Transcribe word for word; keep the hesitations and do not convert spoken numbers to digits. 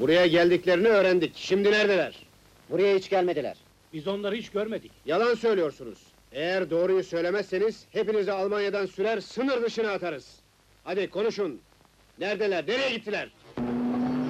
Buraya geldiklerini öğrendik. Şimdi neredeler? Buraya hiç gelmediler. Biz onları hiç görmedik. Yalan söylüyorsunuz. Eğer doğruyu söylemezseniz hepinizi Almanya'dan sürer, sınır dışına atarız. Hadi konuşun. Neredeler? Nereye gittiler?